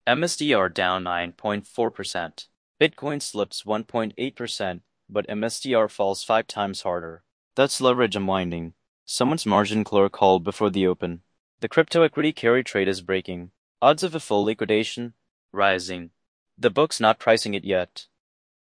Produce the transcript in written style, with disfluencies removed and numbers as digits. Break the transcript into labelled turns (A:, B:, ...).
A: MSTR down 9.4%. Bitcoin slips 1.8%, but MSTR falls 5 times harder. That's leverage unwinding. Someone's margin called before the open. The crypto equity carry trade is breaking. Odds of a full liquidation rising. The book's not pricing it yet.